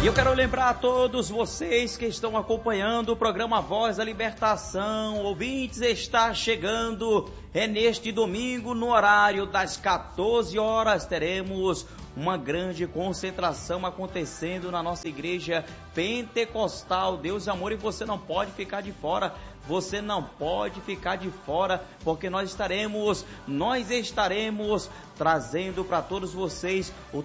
E eu quero lembrar a todos vocês que estão acompanhando o programa Voz da Libertação, ouvintes, está chegando, neste domingo, no horário das 14 horas, teremos uma grande concentração acontecendo na nossa igreja pentecostal, Deus e Amor, e você não pode ficar de fora. Você não pode ficar de fora, porque nós estaremos trazendo para todos vocês o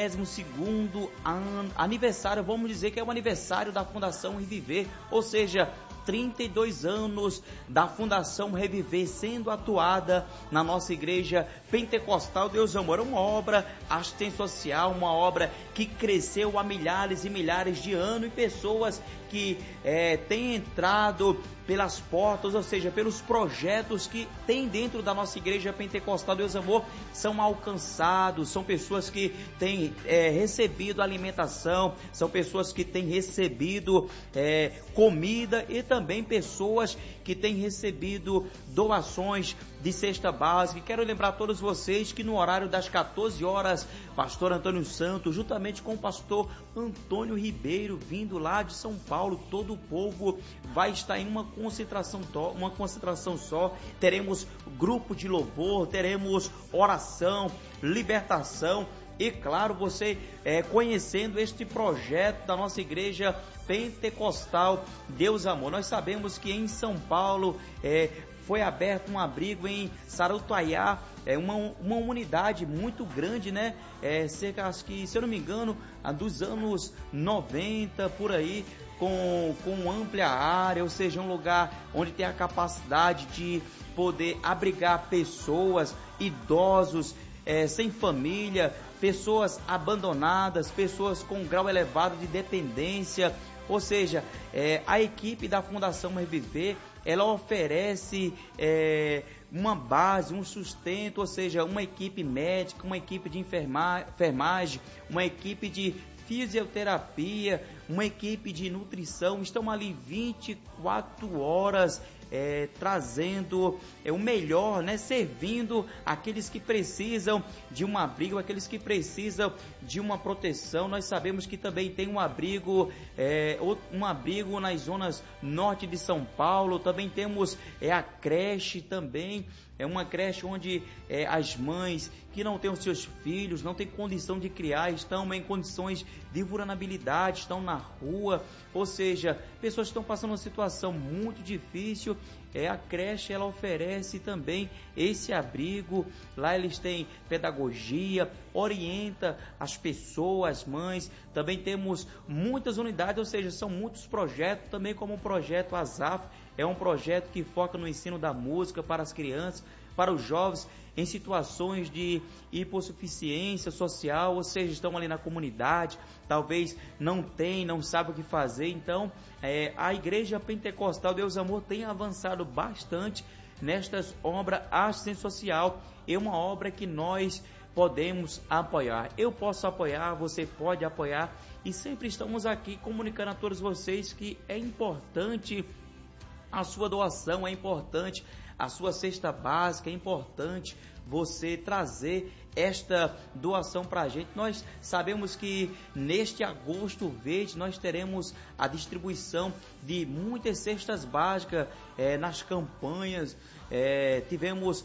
32º aniversário, vamos dizer que é o aniversário da Fundação Reviver, ou seja, 32 anos da Fundação Reviver sendo atuada na nossa igreja pentecostal, Deus e Amor, uma obra assistencial, uma obra que cresceu há milhares e milhares de anos, e pessoas que têm entrado pelas portas, ou seja, pelos projetos que tem dentro da nossa igreja pentecostal, Deus e Amor, são alcançados, são pessoas que têm recebido alimentação, são pessoas que têm recebido comida, e também pessoas que têm recebido doações de cesta básica. E quero lembrar a todos vocês que no horário das 14 horas, pastor Antônio Santos, juntamente com o pastor Antônio Ribeiro, vindo lá de São Paulo, todo o povo vai estar em uma concentração só. Teremos grupo de louvor, teremos oração, libertação. E claro, você conhecendo este projeto da nossa igreja pentecostal, Deus Amor. Nós sabemos que em São Paulo foi aberto um abrigo em Sarutaiá, uma unidade muito grande, né? Cerca, acho que, se eu não me engano, dos anos 90, por aí, com ampla área, ou seja, um lugar onde tem a capacidade de poder abrigar pessoas, idosos, sem família, pessoas abandonadas, pessoas com grau elevado de dependência. Ou seja, a equipe da Fundação Reviver, ela oferece uma base, um sustento, ou seja, uma equipe médica, uma equipe de enfermagem, uma equipe de fisioterapia, uma equipe de nutrição. Estão ali 24 horas trazendo o melhor, né? Servindo aqueles que precisam de um abrigo, aqueles que precisam de uma proteção. Nós sabemos que também tem um abrigo nas zonas norte de São Paulo. Também temos a creche também. É uma creche onde as mães que não têm os seus filhos, não têm condição de criar, estão em condições de vulnerabilidade, estão na rua, ou seja, pessoas que estão passando uma situação muito difícil. A creche, ela oferece também esse abrigo. Lá eles têm pedagogia, orienta as pessoas, as mães. Também temos muitas unidades, ou seja, são muitos projetos, também como o projeto ASAF. É um projeto que foca no ensino da música para as crianças, para os jovens em situações de hipossuficiência social, ou seja, estão ali na comunidade, talvez não sabem o que fazer. Então, a Igreja Pentecostal Deus Amor tem avançado bastante nestas obras assistência social. É uma obra que nós podemos apoiar. Eu posso apoiar, você pode apoiar, e sempre estamos aqui comunicando a todos vocês que é importante a sua doação, é importante a sua cesta básica, é importante você trazer esta doação para a gente. Nós sabemos que neste agosto verde nós teremos a distribuição de muitas cestas básicas nas campanhas. Tivemos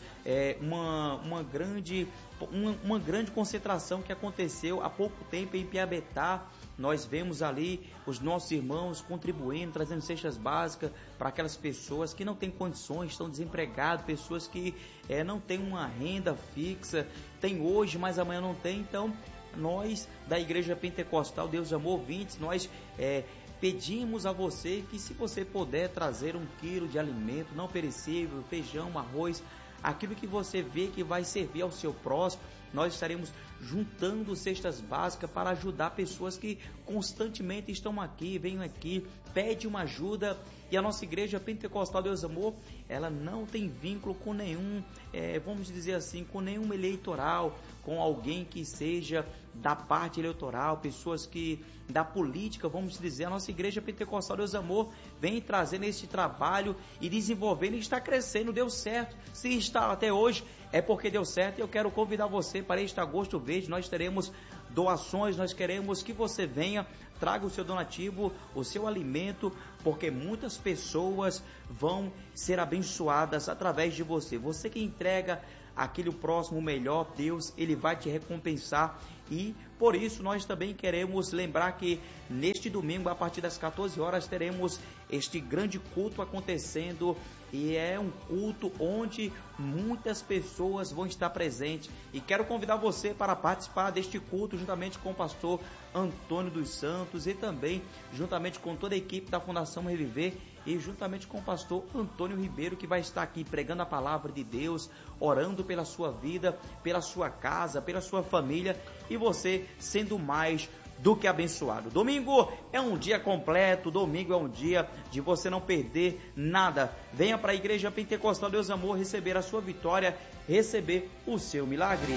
uma grande concentração que aconteceu há pouco tempo em Piabetá. Nós vemos ali os nossos irmãos contribuindo, trazendo cestas básicas para aquelas pessoas que não têm condições, estão desempregados, pessoas que não têm uma renda fixa, tem hoje, mas amanhã não tem. Então, nós da Igreja Pentecostal Deus Amor ouvintes, nós pedimos a você que, se você puder trazer 1 quilo de alimento não perecível, feijão, arroz, aquilo que você vê que vai servir ao seu próximo, nós estaremos juntando cestas básicas para ajudar pessoas que constantemente estão aqui, vêm aqui, pedem uma ajuda. E a nossa Igreja Pentecostal Deus Amor, ela não tem vínculo com nenhum, vamos dizer assim, com nenhum eleitoral, com alguém que seja da parte eleitoral, pessoas que da política, vamos dizer. A nossa Igreja Pentecostal Deus Amor vem trazendo esse trabalho e desenvolvendo, e está crescendo, deu certo. Se está até hoje, é porque deu certo. Eu quero convidar você para este agosto verde. Nós teremos doações. Nós queremos que você venha, traga o seu donativo, o seu alimento, porque muitas pessoas vão ser abençoadas através de você. Você que entrega aquele próximo melhor, Deus, Ele vai te recompensar. E por isso nós também queremos lembrar que neste domingo, a partir das 14 horas, teremos este grande culto acontecendo, e é um culto onde muitas pessoas vão estar presentes, e quero convidar você para participar deste culto juntamente com o pastor Antônio dos Santos e também juntamente com toda a equipe da Fundação Reviver e juntamente com o pastor Antônio Ribeiro, que vai estar aqui pregando a palavra de Deus, orando pela sua vida, pela sua casa, pela sua família, e você sendo mais do que abençoado. Domingo é um dia completo, domingo é um dia de você não perder nada. Venha para a Igreja Pentecostal Deus Amor receber a sua vitória, receber o seu milagre.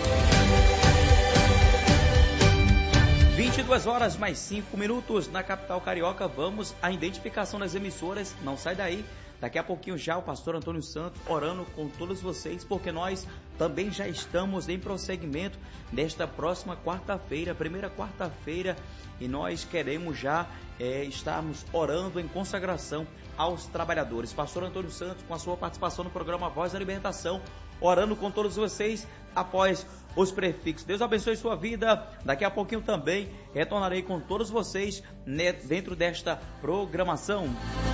22 horas mais 5 minutos na capital carioca. Vamos à identificação das emissoras. Não sai daí. Daqui a pouquinho já o pastor Antônio Santos orando com todos vocês, porque nós também já estamos em prosseguimento nesta próxima quarta-feira, primeira quarta-feira, e nós queremos já estarmos orando em consagração aos trabalhadores. Pastor Antônio Santos, com a sua participação no programa Voz da Libertação, orando com todos vocês após os prefixos. Deus abençoe sua vida. Daqui a pouquinho também retornarei com todos vocês dentro desta programação.